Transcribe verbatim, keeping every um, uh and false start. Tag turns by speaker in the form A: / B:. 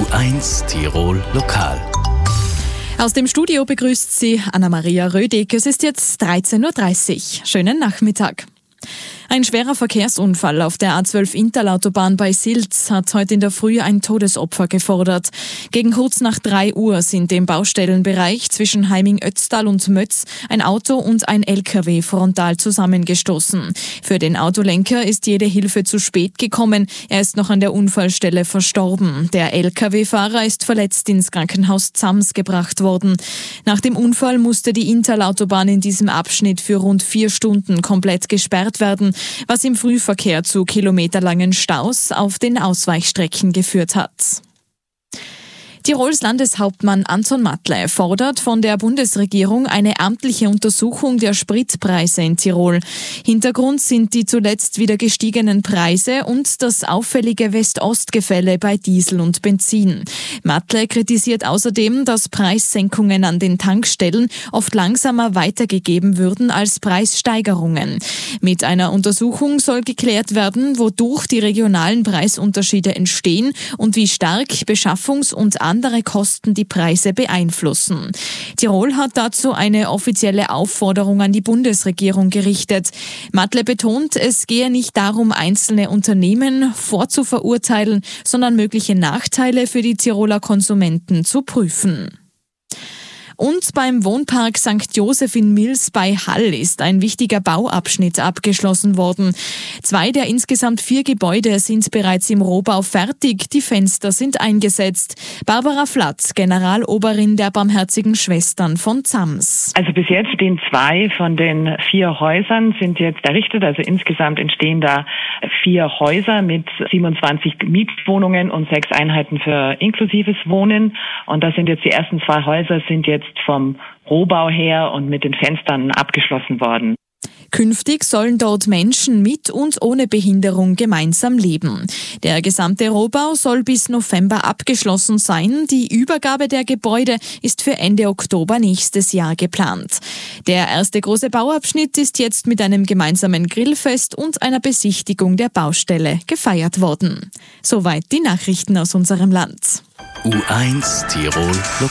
A: eins Tirol Lokal.
B: Aus dem Studio begrüßt Sie Anna-Maria Rödig. Es ist jetzt dreizehn Uhr dreißig. Schönen Nachmittag. Ein schwerer Verkehrsunfall auf der A zwölf Interlautobahn bei Silz hat heute in der Früh ein Todesopfer gefordert. Gegen kurz nach drei Uhr sind im Baustellenbereich zwischen Heiming-Ötztal und Mötz ein Auto und ein L K W frontal zusammengestoßen. Für den Autolenker ist jede Hilfe zu spät gekommen. Er ist noch an der Unfallstelle verstorben. Der L K W-Fahrer ist verletzt ins Krankenhaus Zams gebracht worden. Nach dem Unfall musste die Interlautobahn in diesem Abschnitt für rund vier Stunden komplett gesperrt werden, was im Frühverkehr zu kilometerlangen Staus auf den Ausweichstrecken geführt hat. Tirols Landeshauptmann Anton Matle fordert von der Bundesregierung eine amtliche Untersuchung der Spritpreise in Tirol. Hintergrund sind die zuletzt wieder gestiegenen Preise und das auffällige West-Ost-Gefälle bei Diesel und Benzin. Matle kritisiert außerdem, dass Preissenkungen an den Tankstellen oft langsamer weitergegeben würden als Preissteigerungen. Mit einer Untersuchung soll geklärt werden, wodurch die regionalen Preisunterschiede entstehen und wie stark Beschaffungs- und andere Kosten die Preise beeinflussen. Tirol hat dazu eine offizielle Aufforderung an die Bundesregierung gerichtet. Matle betont, es gehe nicht darum, einzelne Unternehmen vorzuverurteilen, sondern mögliche Nachteile für die Tiroler Konsumenten zu prüfen. Und beim Wohnpark Sankt Joseph in Mils bei Hall ist ein wichtiger Bauabschnitt abgeschlossen worden. Zwei der insgesamt vier Gebäude sind bereits im Rohbau fertig, die Fenster sind eingesetzt. Barbara Flatt, Generaloberin der Barmherzigen Schwestern von Zams.
C: Also bis jetzt stehen zwei von den vier Häusern sind jetzt errichtet, also insgesamt entstehen da vier Häuser mit siebenundzwanzig Mietwohnungen und sechs Einheiten für inklusives Wohnen. Und da sind jetzt die ersten zwei Häuser sind jetzt vom Rohbau her und mit den Fenstern abgeschlossen worden.
B: Künftig sollen dort Menschen mit und ohne Behinderung gemeinsam leben. Der gesamte Rohbau soll bis November abgeschlossen sein. Die Übergabe der Gebäude ist für Ende Oktober nächstes Jahr geplant. Der erste große Bauabschnitt ist jetzt mit einem gemeinsamen Grillfest und einer Besichtigung der Baustelle gefeiert worden. Soweit die Nachrichten aus unserem Land.
A: U eins Tirol Lokal.